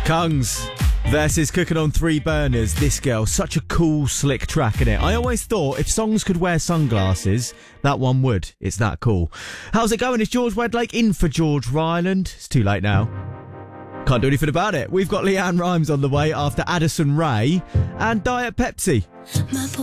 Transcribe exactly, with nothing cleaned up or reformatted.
Kungs versus Cooking on Three Burners. This girl, such a cool, slick track in it. I always thought if songs could wear sunglasses, that one would. It's that cool. How's it going? Is George Wedlake in for George Ryland? It's too late now. Can't do anything about it. We've got Leanne Rimes on the way after Addison Rae and Diet Pepsi. My